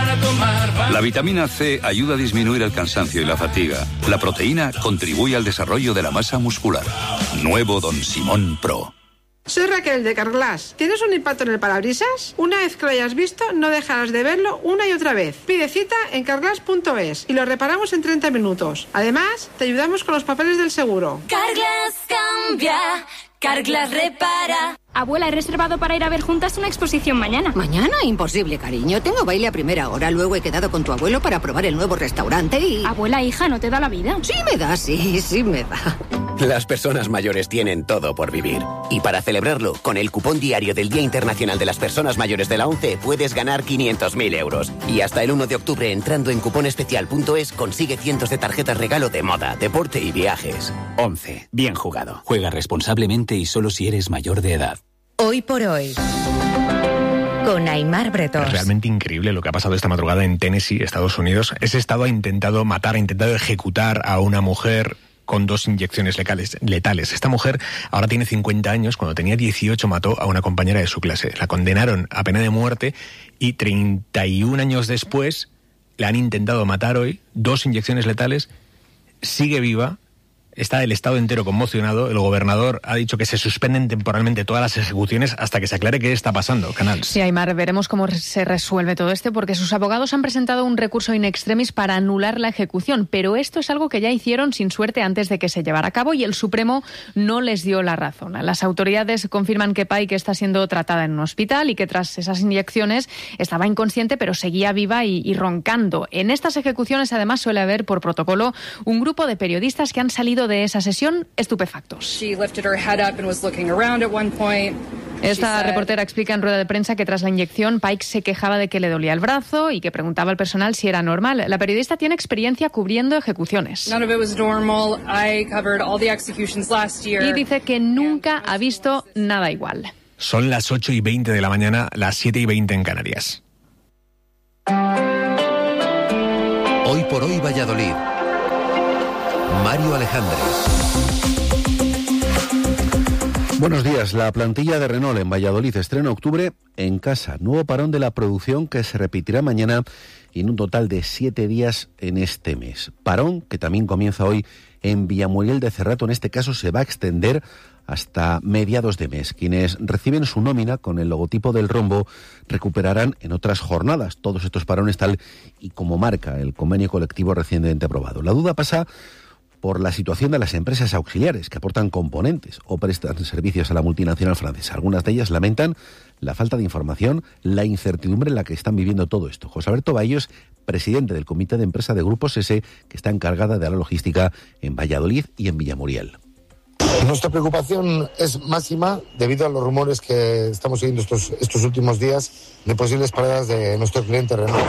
La vitamina C ayuda a disminuir el cansancio y la fatiga. La proteína contribuye al desarrollo de la masa muscular. Nuevo Don Simón Pro. Soy Raquel de Carglass. ¿Tienes un impacto en el parabrisas? Una vez que lo hayas visto, no dejarás de verlo una y otra vez. Pide cita en carglass.es y lo reparamos en 30 minutos. Además, te ayudamos con los papeles del seguro. Carglass cambia, Carglass repara. Abuela, he reservado para ir a ver juntas una exposición mañana. ¿Mañana? Imposible, cariño. Tengo baile a primera hora. Luego he quedado con tu abuelo para probar el nuevo restaurante y... Abuela, hija, ¿no te da la vida? Sí me da, sí me da. Las personas mayores tienen todo por vivir. Y para celebrarlo, con el cupón diario del Día Internacional de las Personas Mayores de la ONCE puedes ganar 500.000 euros. Y hasta el 1 de octubre, entrando en cuponespecial.es, consigue cientos de tarjetas regalo de moda, deporte y viajes. ONCE. Bien jugado. Juega responsablemente y solo si eres mayor de edad. Hoy por hoy, con Aimar Bretós. Es realmente increíble lo que ha pasado esta madrugada en Tennessee, Estados Unidos. Ese estado ha intentado ejecutar a una mujer con 2 inyecciones letales. Esta mujer ahora tiene 50 años. Cuando tenía 18 mató a una compañera de su clase. La condenaron a pena de muerte y 31 años después la han intentado matar hoy. 2 inyecciones letales. Sigue viva. Está el estado entero conmocionado. El gobernador ha dicho que se suspenden temporalmente todas las ejecuciones hasta que se aclare qué está pasando. Canals. Sí, Aimar, veremos cómo se resuelve todo esto, porque sus abogados han presentado un recurso in extremis para anular la ejecución, pero esto es algo que ya hicieron sin suerte antes de que se llevara a cabo y el Supremo no les dio la razón. Las autoridades confirman que Pike está siendo tratada en un hospital y que tras esas inyecciones estaba inconsciente, pero seguía viva y roncando. En estas ejecuciones, además, suele haber por protocolo un grupo de periodistas que han salido de esa sesión estupefactos. Esta reportera explica en rueda de prensa que tras la inyección Pike se quejaba de que le dolía el brazo y que preguntaba al personal si era normal. La periodista tiene experiencia cubriendo ejecuciones. Y dice que nunca ha visto nada igual. Son las 8:20 de la mañana, las 7:20 en Canarias. Hoy por hoy Valladolid. Mario Alejandre. Buenos días. La plantilla de Renault en Valladolid estrena octubre en casa. Nuevo parón de la producción que se repetirá mañana y en un total de 7 días en este mes. Parón que también comienza hoy en Villamuriel de Cerrato. En este caso se va a extender hasta mediados de mes. Quienes reciben su nómina con el logotipo del rombo recuperarán en otras jornadas todos estos parones tal y como marca el convenio colectivo recientemente aprobado. La duda pasa por la situación de las empresas auxiliares que aportan componentes o prestan servicios a la multinacional francesa. Algunas de ellas lamentan la falta de información, la incertidumbre en la que están viviendo todo esto. José Alberto Baellos, presidente del Comité de Empresa de Grupos S, que está encargada de la logística en Valladolid y en Villamuriel. Nuestra preocupación es máxima debido a los rumores que estamos siguiendo estos últimos días de posibles paradas de nuestro cliente Renault.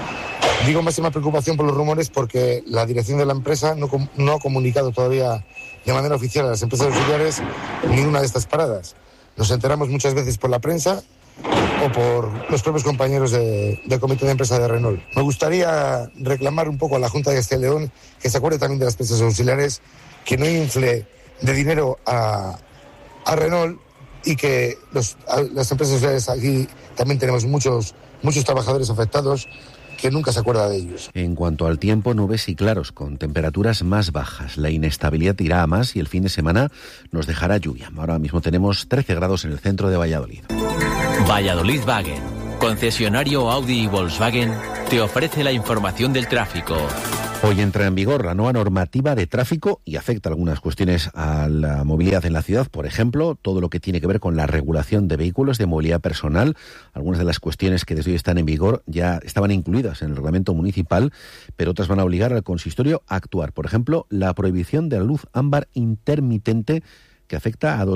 Digo máxima preocupación por los rumores porque la dirección de la empresa no ha comunicado todavía de manera oficial a las empresas auxiliares ninguna de estas paradas. Nos enteramos muchas veces por la prensa o por los propios compañeros del comité de empresa de Renault. Me gustaría reclamar un poco a la Junta de Castilla y León que se acuerde también de las empresas auxiliares, que no infle de dinero a Renault y que las empresas auxiliares aquí también tenemos muchos trabajadores afectados que nunca se acuerda de ellos. En cuanto al tiempo, nubes y claros, con temperaturas más bajas. La inestabilidad irá a más y el fin de semana nos dejará lluvia. Ahora mismo tenemos 13 grados en el centro de Valladolid. Valladolid Wagen, concesionario Audi y Volkswagen, te ofrece la información del tráfico. Hoy entra en vigor la nueva normativa de tráfico y afecta algunas cuestiones a la movilidad en la ciudad. Por ejemplo, todo lo que tiene que ver con la regulación de vehículos de movilidad personal. Algunas de las cuestiones que desde hoy están en vigor ya estaban incluidas en el reglamento municipal, pero otras van a obligar al consistorio a actuar. Por ejemplo, la prohibición de la luz ámbar intermitente, que afecta a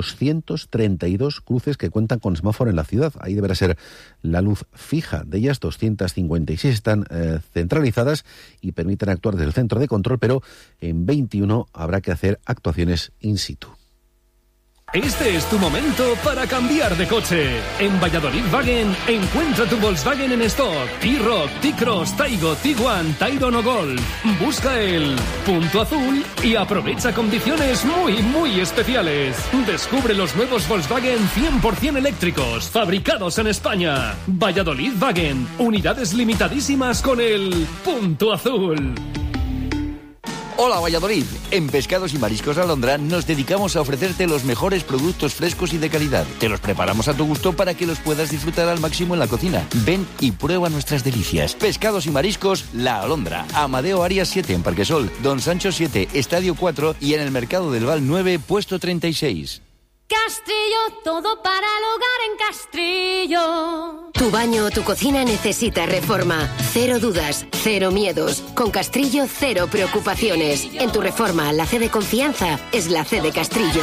232 cruces que cuentan con semáforo en la ciudad. Ahí deberá ser la luz fija. De ellas, 256 están centralizadas y permiten actuar desde el centro de control, pero en 21 habrá que hacer actuaciones in situ. Este es tu momento para cambiar de coche. En Valladolid Wagen, encuentra tu Volkswagen en stock. T-Roc, T-Cross, Taigo, Tiguan, Tayron o Golf. Busca el punto azul y aprovecha condiciones muy especiales. Descubre los nuevos Volkswagen 100% eléctricos, fabricados en España. Valladolid Wagen, unidades limitadísimas con el punto azul. Hola Valladolid, en Pescados y Mariscos Alondra nos dedicamos a ofrecerte los mejores productos frescos y de calidad. Te los preparamos a tu gusto para que los puedas disfrutar al máximo en la cocina. Ven y prueba nuestras delicias. Pescados y Mariscos La Alondra, Amadeo Arias 7 en Parquesol, Don Sancho 7, Estadio 4 y en el Mercado del Val 9, puesto 36. Castrillo, todo para el hogar en Castrillo. Tu baño o tu cocina necesita reforma. Cero dudas, cero miedos. Con Castrillo, cero preocupaciones. En tu reforma, la C de confianza es la C de Castrillo.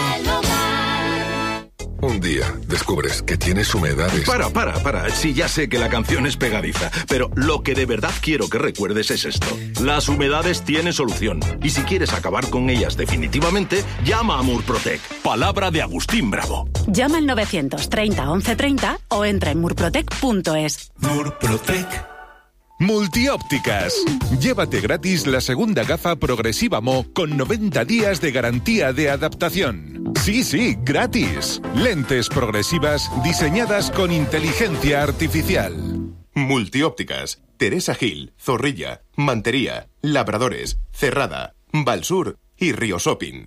Un día descubres que tienes humedades. Para. Sí, ya sé que la canción es pegadiza, pero lo que de verdad quiero que recuerdes es esto. Las humedades tienen solución. Y si quieres acabar con ellas definitivamente, llama a Murprotec. Palabra de Agustín Bravo. Llama al 930 1130 o entra en murprotec.es. Murprotec. Multiópticas. Llévate gratis la segunda gafa progresiva Mo con 90 días de garantía de adaptación. Sí, gratis. Lentes progresivas diseñadas con inteligencia artificial. Multiópticas. Teresa Gil, Zorrilla, Mantería, Labradores, Cerrada, Valsur y Río Shopping.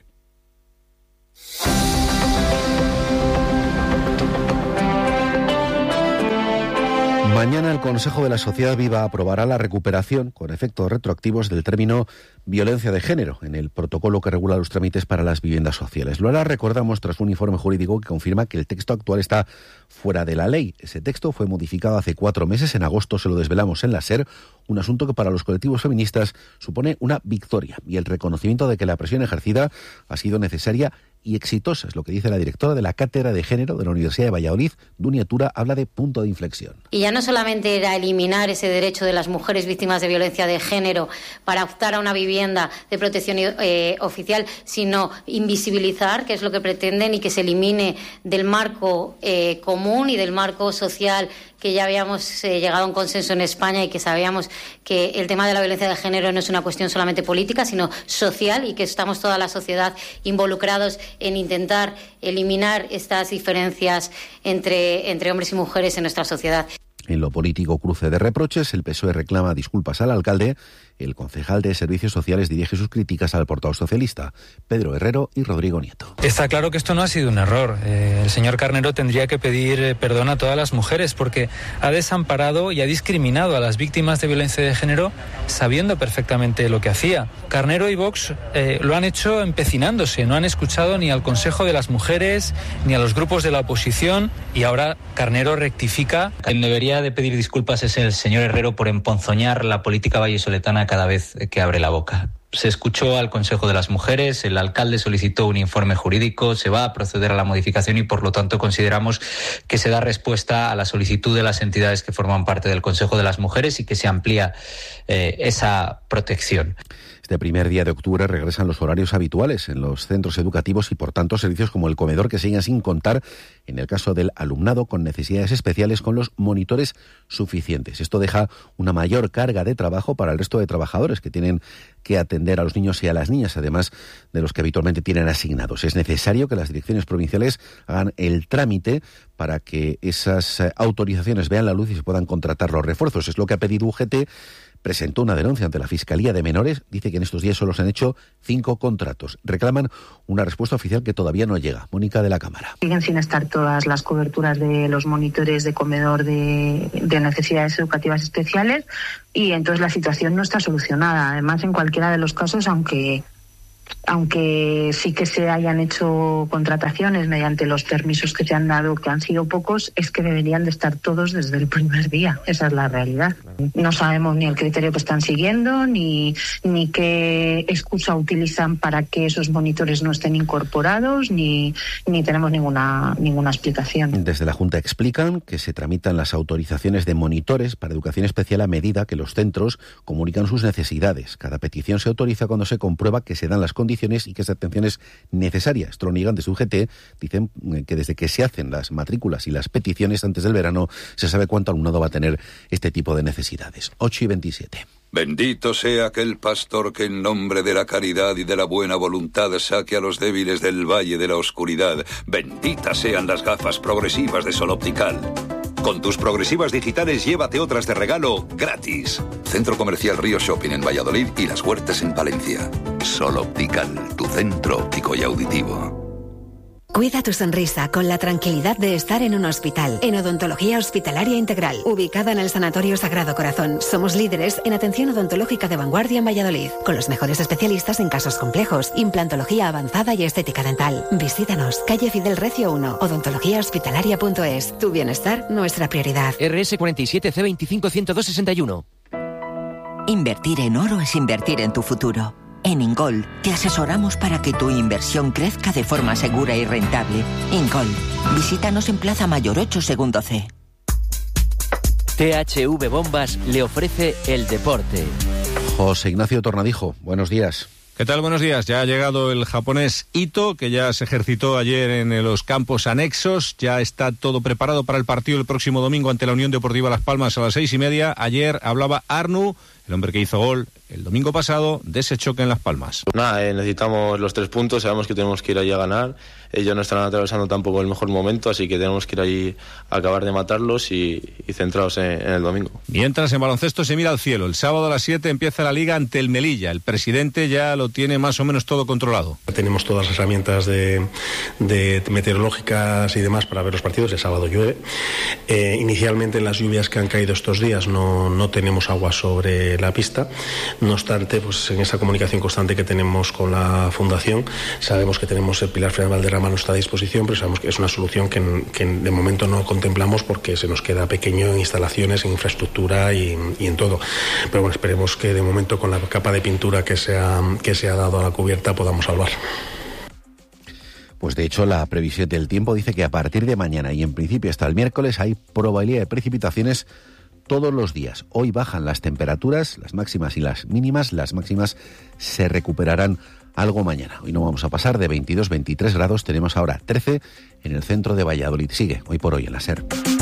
Mañana el Consejo de la Sociedad Viva aprobará la recuperación con efectos retroactivos del término violencia de género en el protocolo que regula los trámites para las viviendas sociales. Lo hará, recordamos, tras un informe jurídico que confirma que el texto actual está fuera de la ley. Ese texto fue modificado hace 4 meses, en agosto se lo desvelamos en la SER, un asunto que para los colectivos feministas supone una victoria y el reconocimiento de que la presión ejercida ha sido necesaria y exitosa, es lo que dice la directora de la Cátedra de Género de la Universidad de Valladolid, Dunia Tura, habla de punto de inflexión. Y ya no solamente era eliminar ese derecho de las mujeres víctimas de violencia de género para optar a una vivienda de protección oficial, sino invisibilizar, que es lo que pretenden, y que se elimine del marco común y del marco social que ya habíamos llegado a un consenso en España y que sabíamos que el tema de la violencia de género no es una cuestión solamente política, sino social, y que estamos toda la sociedad involucrados en intentar eliminar estas diferencias entre hombres y mujeres en nuestra sociedad. En lo político, cruce de reproches, el PSOE reclama disculpas al alcalde, el concejal de Servicios Sociales dirige sus críticas al portavoz socialista, Pedro Herrero y Rodrigo Nieto. Está claro que esto no ha sido un error. El señor Carnero tendría que pedir perdón a todas las mujeres porque ha desamparado y ha discriminado a las víctimas de violencia de género sabiendo perfectamente lo que hacía. Carnero y Vox lo han hecho empecinándose, no han escuchado ni al Consejo de las Mujeres ni a los grupos de la oposición y ahora Carnero rectifica. Quien debería de pedir disculpas es el señor Herrero por emponzoñar la política vallisoletana cada vez que abre la boca. Se escuchó al Consejo de las Mujeres, el alcalde solicitó un informe jurídico, se va a proceder a la modificación y por lo tanto consideramos que se da respuesta a la solicitud de las entidades que forman parte del Consejo de las Mujeres y que se amplía esa protección. Este primer día de octubre regresan los horarios habituales en los centros educativos y, por tanto, servicios como el comedor que siguen sin contar, en el caso del alumnado con necesidades especiales, con los monitores suficientes. Esto deja una mayor carga de trabajo para el resto de trabajadores que tienen que atender a los niños y a las niñas, además de los que habitualmente tienen asignados. Es necesario que las direcciones provinciales hagan el trámite para que esas autorizaciones vean la luz y se puedan contratar los refuerzos. Es lo que ha pedido UGT. Presentó una denuncia ante la Fiscalía de Menores. Dice que en estos días solo se han hecho 5 contratos. Reclaman una respuesta oficial que todavía no llega. Mónica de la Cámara. Siguen sin estar todas las coberturas de los monitores de comedor de necesidades educativas especiales y entonces la situación no está solucionada. Además, en cualquiera de los casos, aunque sí que se hayan hecho contrataciones mediante los permisos que se han dado, que han sido pocos, es que deberían de estar todos desde el primer día. Esa es la realidad. No sabemos ni el criterio que están siguiendo, ni qué excusa utilizan para que esos monitores no estén incorporados, ni tenemos ninguna explicación. Desde la Junta explican que se tramitan las autorizaciones de monitores para educación especial a medida que los centros comunican sus necesidades. Cada petición se autoriza cuando se comprueba que se dan las condiciones y que esa atención es necesaria. Stronegan de UGT dicen que desde que se hacen las matrículas y las peticiones antes del verano se sabe cuánto alumnado va a tener este tipo de necesidades. 8:27. Bendito sea aquel pastor que en nombre de la caridad y de la buena voluntad saque a los débiles del valle de la oscuridad. Benditas sean las gafas progresivas de Sol Optical. Con tus progresivas digitales llévate otras de regalo gratis. Centro Comercial Río Shopping en Valladolid y Las Huertas en Palencia. Sol Optical, tu centro óptico y auditivo. Cuida tu sonrisa con la tranquilidad de estar en un hospital. En Odontología Hospitalaria Integral, ubicada en el Sanatorio Sagrado Corazón. Somos líderes en atención odontológica de vanguardia en Valladolid, con los mejores especialistas en casos complejos, implantología avanzada y estética dental. Visítanos, calle Fidel Recio 1, odontologíahospitalaria.es. Tu bienestar, nuestra prioridad. RS 47 C25 10261. Invertir en oro es invertir en tu futuro. En Ingol te asesoramos para que tu inversión crezca de forma segura y rentable. Ingol, visítanos en Plaza Mayor 8, segundo C. THV Bombas le ofrece el deporte. José Ignacio Tornadijo, buenos días. ¿Qué tal? Buenos días. Ya ha llegado el japonés Ito, que ya se ejercitó ayer en los campos anexos. Ya está todo preparado para el partido el próximo domingo ante la Unión Deportiva Las Palmas a las 6:30. Ayer hablaba Arnu, el hombre que hizo gol el domingo pasado de ese choque en Las Palmas. Necesitamos los 3 puntos, sabemos que tenemos que ir allí a ganar. Ellos no están atravesando tampoco el mejor momento, así que tenemos que ir allí a acabar de matarlos y centrados en el domingo. Mientras en baloncesto se mira al cielo. El sábado a las 7 empieza la Liga ante el Melilla. El presidente ya lo tiene más o menos todo controlado. Tenemos todas las herramientas de meteorológicas y demás para ver los partidos. El sábado llueve. Inicialmente en las lluvias que han caído estos días no tenemos agua sobre la pista. No obstante, pues en esa comunicación constante que tenemos con la Fundación, sabemos que tenemos el Pilar Fray Valderrama a nuestra disposición, pero sabemos que es una solución que de momento no contemplamos porque se nos queda pequeño en instalaciones, en infraestructura y en todo. Pero bueno, esperemos que de momento con la capa de pintura que se ha dado a la cubierta podamos salvar. Pues de hecho la previsión del tiempo dice que a partir de mañana y en principio hasta el miércoles hay probabilidad de precipitaciones todos los días. Hoy bajan las temperaturas, las máximas y las mínimas. Las máximas se recuperarán algo mañana. Hoy no vamos a pasar de 22-23 grados. Tenemos ahora 13 en el centro de Valladolid. Sigue hoy por hoy en la SER.